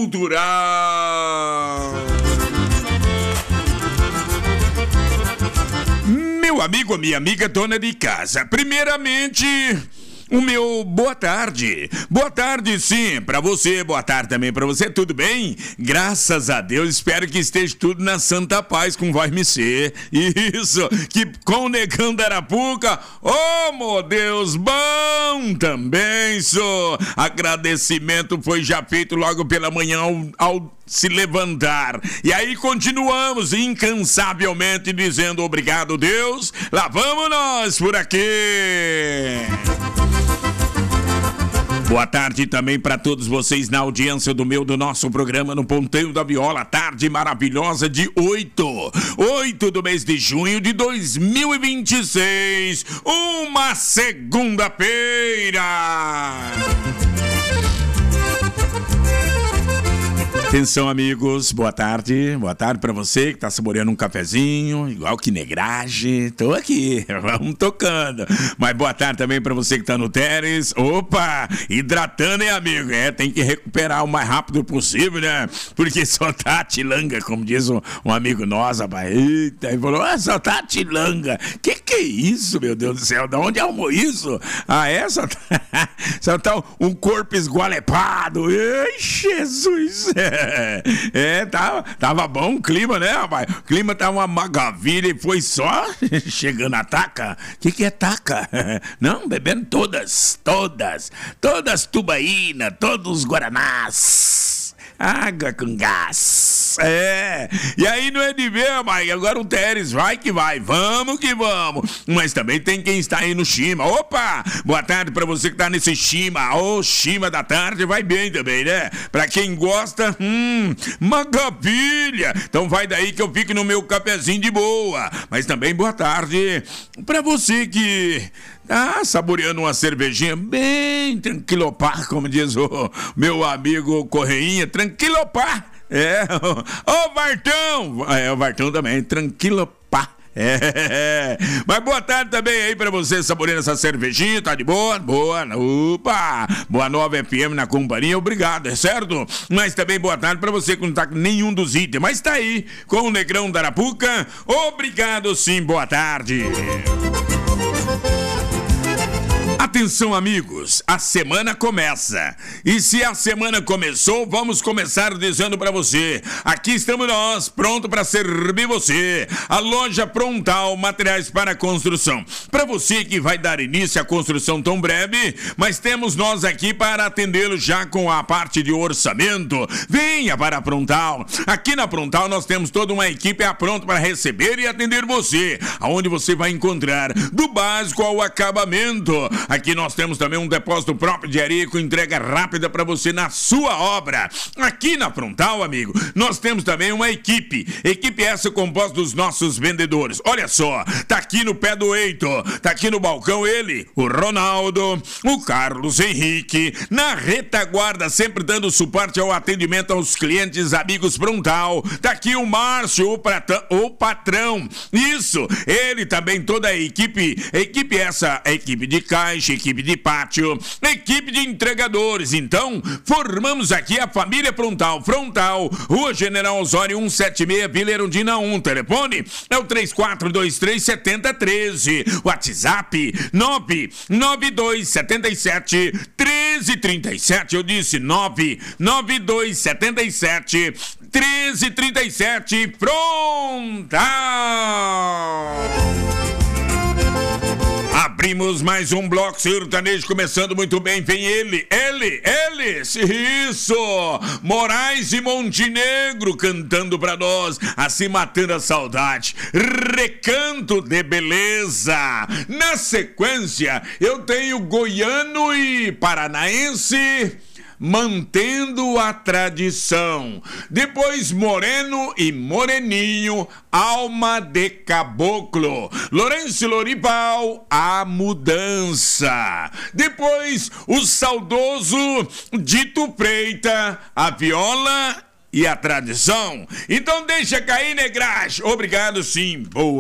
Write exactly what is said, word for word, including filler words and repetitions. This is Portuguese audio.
cultural. Meu amigo, a minha amiga dona de casa, primeiramente, o meu boa tarde. Boa tarde, sim, pra você, boa tarde também pra você, tudo bem? Graças a Deus, espero que esteja tudo na santa paz com vai me ser. Isso, que com o negão da Arapuca, oh, meu Deus, bom também, só. Agradecimento foi já feito logo pela manhã ao, ao se levantar. E aí continuamos incansavelmente dizendo obrigado, Deus. Lá vamos nós por aqui. Boa tarde também para todos vocês na audiência do meu, do nosso programa no Ponteio da Viola. Tarde maravilhosa de oito, oito do mês de junho de dois mil e vinte e seis. Uma segunda-feira. Atenção, amigos, boa tarde, boa tarde pra você que tá saboreando um cafezinho, igual que negragem, tô aqui, vamos tocando. Mas boa tarde também pra você que tá no Teres, opa, hidratando, hein, amigo? É, tem que recuperar o mais rápido possível, né? Porque só tá a tilanga, como diz um, um amigo nosso, rapaz, eita, ele falou, ah, só tá a tilanga. Que que é isso, meu Deus do céu, da onde arrumou isso? Ah, é? Só tá, só tá um corpo esgualepado, ai, Jesus, é. É, tava, tava bom o clima, né, rapaz? O clima tava uma maravilha e foi só chegando a taca. O que que é taca? Não, bebendo todas, todas, todas tubaína, todos os guaranás. Água com gás. É. E aí não é de ver, mas agora o Teres vai que vai. Vamos que vamos. Mas também tem quem está aí no Shima. Opa! Boa tarde pra você que tá nesse Shima. Ô, oh, Shima da tarde vai bem também, né? Pra quem gosta, hum, maravilha. Então vai daí que eu fique no meu cafezinho de boa. Mas também boa tarde pra você que tá saboreando uma cervejinha bem tranquilopar, como diz o meu amigo Correinha, tranquilopar. É, ô Vartão, é, o Vartão também, tranquilopar. É, mas boa tarde também aí pra você saboreando essa cervejinha, tá de boa? Boa, opa, boa nova F M na companhia, obrigado, é certo? Mas também boa tarde pra você que não tá com nenhum dos itens, mas tá aí com o Negrão da Arapuca, obrigado sim, boa tarde. Atenção, amigos, a semana começa. E se a semana começou, vamos começar dizendo pra você: aqui estamos nós, pronto pra servir você. A loja Prontal, materiais para construção. Pra você que vai dar início à construção tão breve, mas temos nós aqui para atendê-lo já com a parte de orçamento. Venha para a Prontal. Aqui na Prontal nós temos toda uma equipe pronta para receber e atender você, aonde você vai encontrar do básico ao acabamento. Aqui nós temos também um depósito próprio de areia com entrega rápida para você na sua obra. Aqui na Frontal, amigo, nós temos também uma equipe. Equipe essa composta dos nossos vendedores. Olha só, tá aqui no pé do Eito, tá aqui no balcão ele, o Ronaldo, o Carlos Henrique, na retaguarda, sempre dando suporte ao atendimento aos clientes, amigos Frontal. Tá aqui o Márcio, o, pratão, o patrão. Isso, ele também, toda a equipe. Equipe essa, a equipe de caixa, equipe de pátio, equipe de entregadores. Então, formamos aqui a família Frontal. Frontal, Rua General Osório cento e setenta e seis, Vila Erundina um. Telefone é o três quatro dois três, sete zero um três. WhatsApp nove nove dois sete sete, um três três sete. Eu disse nove nove dois sete sete, um três três sete. Frontal. Abrimos mais um bloco sertanejo, começando muito bem, vem ele, ele, eles, isso, Moraes e Montenegro cantando pra nós, assim matando a saudade, Recanto de Beleza. Na sequência, eu tenho goiano e paranaense mantendo a tradição. Depois Moreno e Moreninho, Alma de Caboclo. Lourenço e Lorival, A Mudança. Depois o saudoso Dito Freita, A Viola e a Tradição. Então deixa cair, negragem. Obrigado sim. Boa.